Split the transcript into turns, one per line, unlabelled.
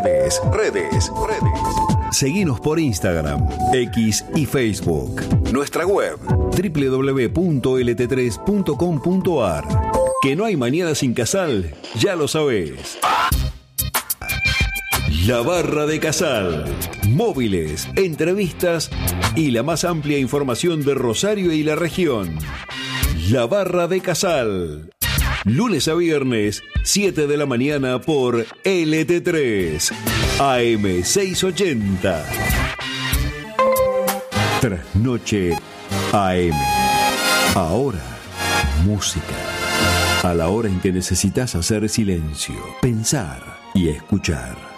Redes. Seguinos por Instagram, X y Facebook. Nuestra web, www.lt3.com.ar. Que no hay mañana sin Casal, ya lo sabés. La Barra de Casal. Móviles, entrevistas y la más amplia información de Rosario y la región. La Barra de Casal. Lunes a viernes, 7 de la mañana por LT3, AM 680. Trasnoche AM. Ahora, música. A la hora en que necesitas hacer silencio, pensar y escuchar.